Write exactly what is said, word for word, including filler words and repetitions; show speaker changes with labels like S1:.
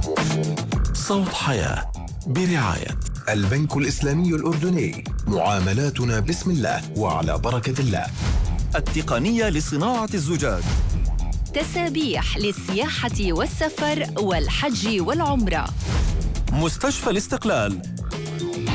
S1: صوت حياة برعاية
S2: البنك الإسلامي الأردني. معاملاتنا بسم الله وعلى بركة الله.
S3: التقنية لصناعة الزجاج.
S4: تسابيح للسياحة والسفر والحج والعمرة.
S3: مستشفى الاستقلال